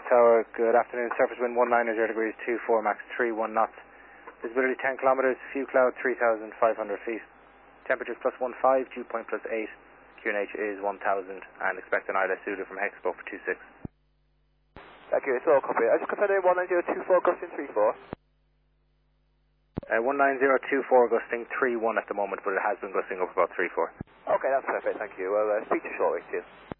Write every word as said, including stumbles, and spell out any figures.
Tower, good afternoon. Surface wind one nine zero degrees, two four, max three one knots. Visibility ten kilometers, few cloud three thousand five hundred feet. Temperatures plus one five, dew point plus eight. Q N H is one thousand and expect an I L S Zulu from Hexpo for two six. Thank you, it's all copy. I just confirmed one nine zero two four gusting three four. Uh, one nine zero two four gusting three one at the moment, but it has been gusting up about three four. Okay, that's perfect, thank you. Well, uh, speak to you shortly, cheers.